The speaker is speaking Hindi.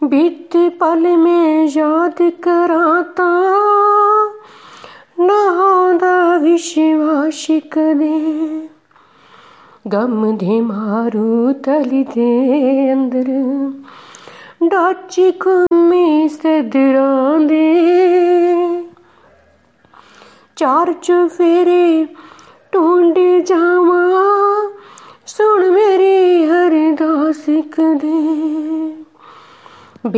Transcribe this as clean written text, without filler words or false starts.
बीते पल में याद कराता नहादा विश्वास कदे गम दे मारू तली दे अंदर डाची घूमी सदरां दे चार चुफेरे ढूंढे जावा सुन मेरी अरदास कदे